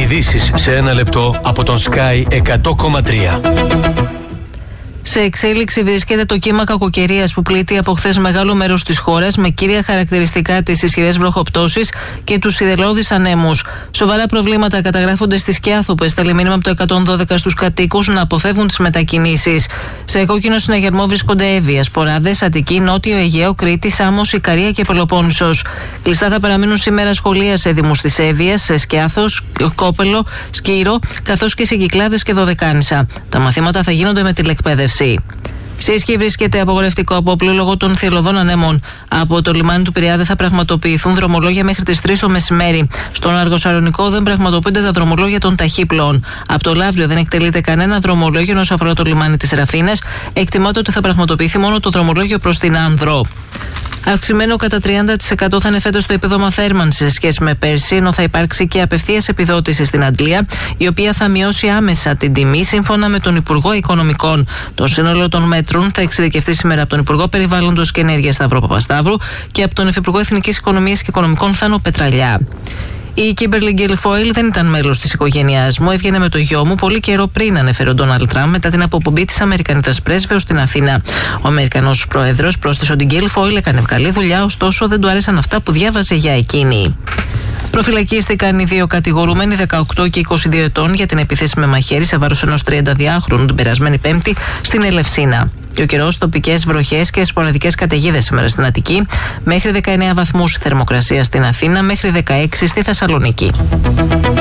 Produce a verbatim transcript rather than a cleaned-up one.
Ειδήσεις σε ένα λεπτό από τον Sky εκατό κόμμα τρία. Σε εξέλιξη βρίσκεται το κύμα κακοκαιρίας που πλήττει από χθες μεγάλο μέρος της χώρας, με κύρια χαρακτηριστικά τις ισχυρές βροχοπτώσεις και τους σιδερώδεις ανέμους. Σοβαρά προβλήματα καταγράφονται στη Σκιάθο, που έστελε μήνυμα από το εκατόν δώδεκα στους κατοίκους να αποφεύγουν τις μετακινήσεις. Σε κόκκινο συναγερμό βρίσκονται Εύβοια, Ποράδες, Αττική, Νότιο Αιγαίο, Κρήτη, Σάμος, Ικαρία και Πελοπόννησος. Κλειστά θα παραμείνουν σήμερα σχολεία σε δήμους της Εύβοιας, σε Σκιάθο, Κόπελο, Σκύρο, καθώς και σε Κυκλάδες και Δωδεκάνησα. Τα μαθήματα θα γίνονται με τηλεκπαίδευση. Σε ισχύ βρίσκεται απογορευτικό απόπλου λόγω των θηελλωδών ανέμων. Από το λιμάνι του Πειραιά δεν θα πραγματοποιηθούν δρομολόγια μέχρι τις τρεις το μεσημέρι. Στον Αργοσαρονικό δεν πραγματοποιούνται τα δρομολόγια των ταχύπλων. Από το Λαύριο δεν εκτελείται κανένα δρομολόγιο όσον αφορά το λιμάνι της Ραφίνας. Εκτιμάται ότι θα πραγματοποιηθεί μόνο το δρομολόγιο προς την Άνδρο. Αυξημένο κατά τριάντα τοις εκατό θα είναι φέτος το επίδομα θέρμανσης σε σχέση με πέρσι, ενώ θα υπάρξει και απευθείας επιδότηση στην Αντλία, η οποία θα μειώσει άμεσα την τιμή σύμφωνα με τον Υπουργό Οικονομικών. Το σύνολο των μέτρων θα εξειδικευτεί σήμερα από τον Υπουργό Περιβάλλοντος και Ενέργειας Σταύρο Παπασταύρου και από τον Υφυπουργό Εθνικής Οικονομίας και Οικονομικών Θάνο Πετραλιά. Η Κίμπερλι Γκίλφοιλ δεν ήταν μέλος της οικογένειάς μου. Έβγαινε με το γιο μου πολύ καιρό πριν ανέφερε ο Ντόναλντ Τραμπ μετά την αποπομπή της Αμερικανίδας πρέσβεως στην Αθήνα. Ο Αμερικανός πρόεδρος πρόσθεσε ότι η Γκίλφοιλ έκανε καλή δουλειά, ωστόσο δεν του άρεσαν αυτά που διάβαζε για εκείνη. Προφυλακίστηκαν οι δύο κατηγορούμενοι δεκαοκτώ και είκοσι δύο ετών για την επίθεση με μαχαίρι σε βάρος ενός τριανταδυάχρονου την περασμένη Πέμπτη στην Ελευσίνα. Και ο καιρός, τοπικές βροχές και σποραδικές καταιγίδες σήμερα στην Αττική, μέχρι δεκαεννέα βαθμούς η θερμοκρασία στην Αθήνα, μέχρι δεκαέξι στη Θεσσαλονίκη.